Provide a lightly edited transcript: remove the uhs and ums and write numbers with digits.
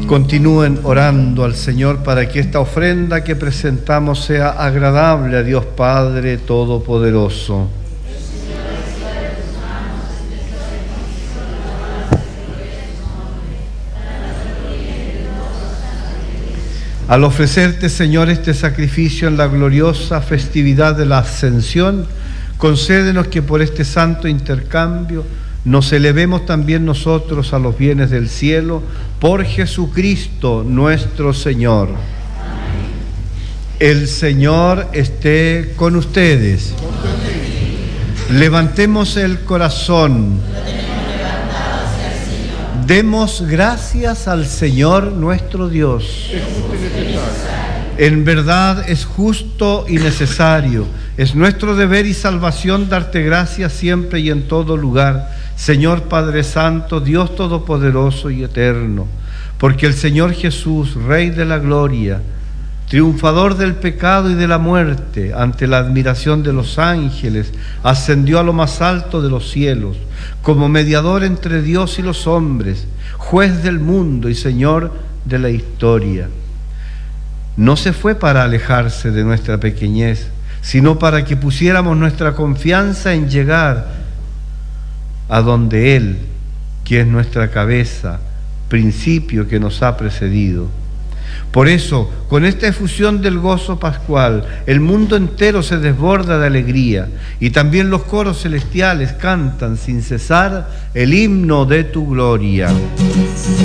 Continúen orando al Señor para que esta ofrenda que presentamos sea agradable a Dios Padre Todopoderoso. Al ofrecerte, Señor, este sacrificio en la gloriosa festividad de la Ascensión, concédenos que por este santo intercambio nos elevemos también nosotros a los bienes del cielo, por Jesucristo nuestro Señor. Amén. El Señor esté con ustedes. Levantemos el corazón. Demos gracias al Señor nuestro Dios. En verdad es justo y necesario. Es nuestro deber y salvación darte gracias siempre y en todo lugar, Señor Padre Santo, Dios Todopoderoso y Eterno, porque el Señor Jesús, Rey de la Gloria, triunfador del pecado y de la muerte, ante la admiración de los ángeles, ascendió a lo más alto de los cielos, como mediador entre Dios y los hombres, juez del mundo y Señor de la historia. No se fue para alejarse de nuestra pequeñez, sino para que pusiéramos nuestra confianza en llegar a donde Él, que es nuestra cabeza, principio que nos ha precedido. Por eso, con esta efusión del gozo pascual, el mundo entero se desborda de alegría y también los coros celestiales cantan sin cesar el himno de tu gloria.